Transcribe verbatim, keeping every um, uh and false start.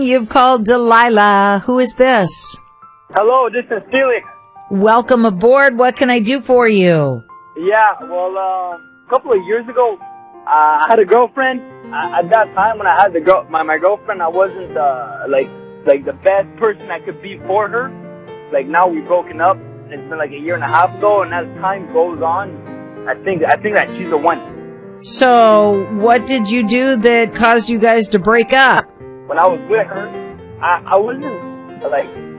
You've called Delilah. Who is this? Hello, this is Felix. Welcome aboard. What can I do for you? Yeah, well, uh, a couple of years ago, uh, I had a girlfriend. Uh, at that time, when I had the girl, my my girlfriend, I wasn't uh, like like the best person I could be for her. Like now we've broken up. It's been like a year and a half ago, and as time goes on, I think I think that she's the one. So, what did you do that caused you guys to break up? When I was with her, I, I wasn't like